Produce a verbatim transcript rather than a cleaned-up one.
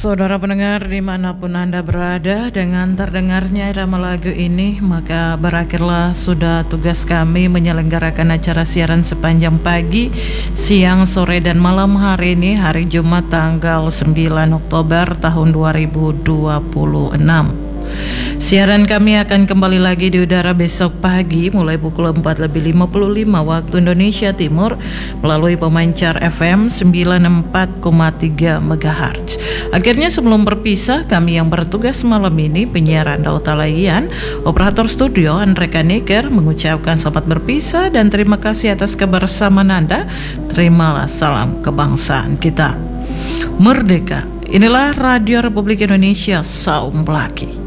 Saudara pendengar dimanapun Anda berada, dengan terdengarnya irama lagu ini, maka berakhirlah sudah tugas kami menyelenggarakan acara siaran sepanjang pagi, siang, sore, dan malam hari ini, hari Jumat tanggal sembilan Oktober tahun dua ribu dua puluh enam. Siaran kami akan kembali lagi di udara besok pagi mulai pukul empat lebih lima puluh lima waktu Indonesia Timur melalui pemancar F M sembilan puluh empat koma tiga megahertz. Akhirnya sebelum berpisah, kami yang bertugas malam ini, penyiar Anda Utalayan, operator studio Andre Kaneker, mengucapkan selamat berpisah dan terima kasih atas kebersamaan Anda. Terimalah salam kebangsaan kita. Merdeka. Inilah Radio Republik Indonesia, Saum Blaki.